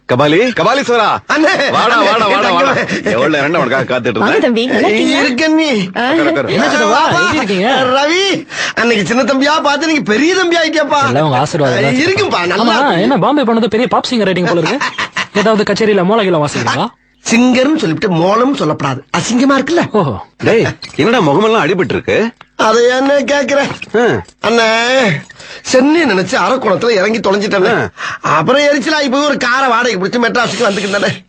கபாலி கபாலீஸ்வரா அண்ணே. வாடா வாடா வாடா வாடா எவ்வளவு நேரம் உனக்காக காத்துட்டு வாங்க இருந்தேன் தம்பி, நல்லா இருக்கீங்களா? இருக்கேன் நீ. உட்காரு, உட்காரு. என்ன சித்தப்பா, எப்படி இருக்கீங்க? ரவி அன்னைக்கு சின்ன தம்பியா பார்த்து நீங்க பெரிய தம்பி ஆயிட்டியாப்பா. எல்லாம் உங்க ஆசீர்வாதம் தான். இருக்கும்பா ஆமா, நல்லா. என்ன பாம்பே போனது பெரிய பாப் சிங்கர் ரைட்டிங் போல இருக்கு. ஏதாவது கச்சேரியில மூலகில வாசிக்கிறீங்களா? சிங்கர்னு சொல்லிட்டு மோளம் சொல்லப்படாது, அசிங்கமா இருக்குல்ல. ஓஹோ, டேய் என்னடா முகமெல்லாம் அடிபட்டு இருக்கு அதை என்ன கேக்குற அண்ணே, சென்னை நினைச்சு அரக்குணத்துல இறங்கி தொலைஞ்சிட்டேன். அப்புறம் எரிச்சலாகி போய் ஒரு காரை வாடகை பிடிச்சு மெட்ராஸுக்கு வந்துக்கிட்டேன்.